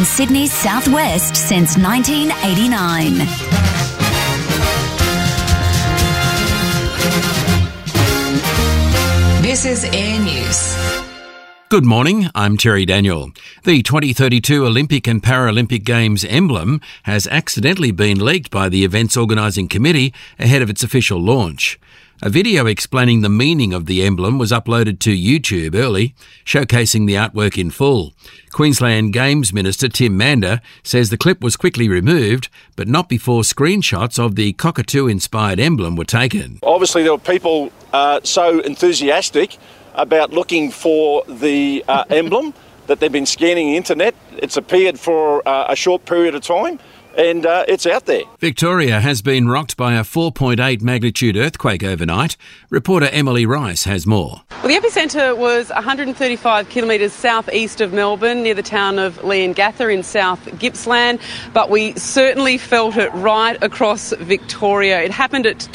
Sydney's southwest since 1989. This is Air News. Good morning, I'm Terry Daniel. The 2032 Olympic and Paralympic Games emblem has accidentally been leaked by the Events Organising Committee ahead of its official launch. A video explaining the meaning of the emblem was uploaded to YouTube early, showcasing the artwork in full. Queensland Games Minister Tim Mander says the clip was quickly removed, but not before screenshots of the cockatoo-inspired emblem were taken. Obviously, there were people so enthusiastic about looking for the emblem that they've been scanning the internet. It's appeared for a short period of time, and it's out there. Victoria has been rocked by a 4.8 magnitude earthquake overnight. Reporter Emily Rice has more. Well, the epicentre was 135 kilometres southeast of Melbourne, near the town of Leongatha in South Gippsland, but we certainly felt it right across Victoria. It happened at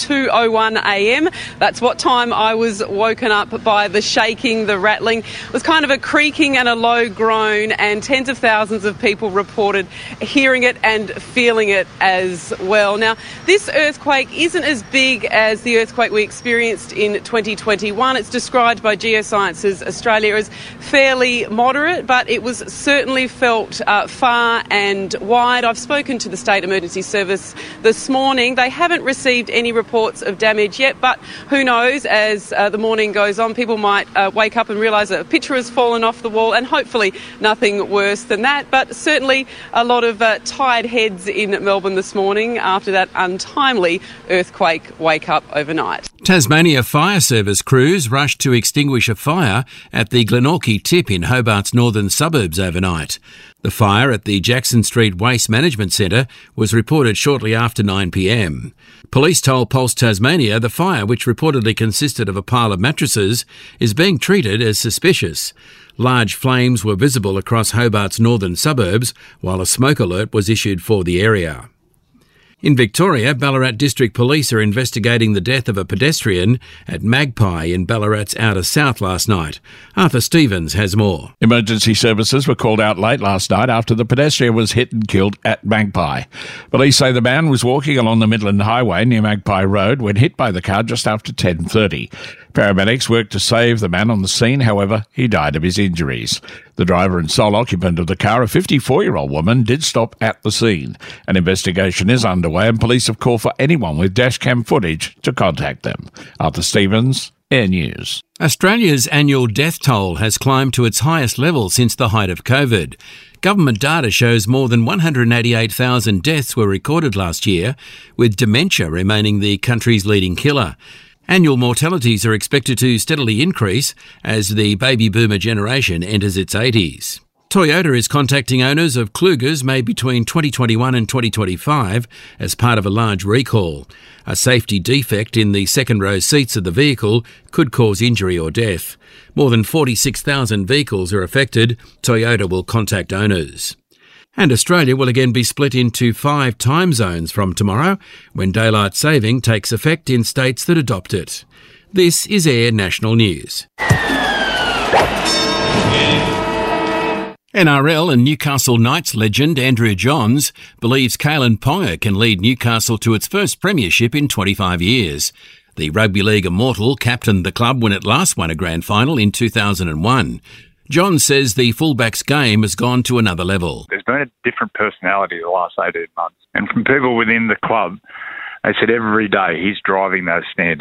2:01am. That's what time I was woken up by the shaking, the rattling. It was kind of a creaking and a low groan, and tens of thousands of people reported hearing it and feeling it as well. Now, this earthquake isn't as big as the earthquake we experienced in 2021. It's described by Geosciences Australia as fairly moderate, but it was certainly felt far and wide. I've spoken to the State Emergency Service this morning. They haven't received any reports of damage yet, but who knows, as the morning goes on, people might wake up and realise that a picture has fallen off the wall, and hopefully nothing worse than that. But certainly a lot of tired heads in Melbourne this morning after that untimely earthquake wake-up overnight. Tasmania Fire Service crews rushed to extinguish a fire at the Glenorchy Tip in Hobart's northern suburbs overnight. The fire at the Jackson Street Waste Management Centre was reported shortly after 9pm. Police told Pulse Tasmania the fire, which reportedly consisted of a pile of mattresses, is being treated as suspicious. Large flames were visible across Hobart's northern suburbs, while a smoke alert was issued for the area. In Victoria, Ballarat District Police are investigating the death of a pedestrian at Magpie in Ballarat's outer south last night. Arthur Stevens has more. Emergency services were called out late last night after the pedestrian was hit and killed at Magpie. Police say the man was walking along the Midland Highway near Magpie Road when hit by the car just after 10:30. Paramedics worked to save the man on the scene, however, he died of his injuries. The driver and sole occupant of the car, a 54-year-old woman, did stop at the scene. An investigation is underway and police have called for anyone with dashcam footage to contact them. Arthur Stevens, Air News. Australia's annual death toll has climbed to its highest level since the height of COVID. Government data shows more than 188,000 deaths were recorded last year, with dementia remaining the country's leading killer. Annual mortalities are expected to steadily increase as the baby boomer generation enters its 80s. Toyota is contacting owners of Klugers made between 2021 and 2025 as part of a large recall. A safety defect in the second-row seats of the vehicle could cause injury or death. More than 46,000 vehicles are affected. Toyota will contact owners. And Australia will again be split into 5 time zones from tomorrow, when daylight saving takes effect in states that adopt it. This is Air National News. NRL and Newcastle Knights legend Andrew Johns believes Kalen Ponga can lead Newcastle to its first premiership in 25 years. The Rugby League immortal captained the club when it last won a grand final in 2001. John says the fullback's game has gone to another level. There's been a different personality the last 18 months. And from people within the club, they said every day he's driving those standards.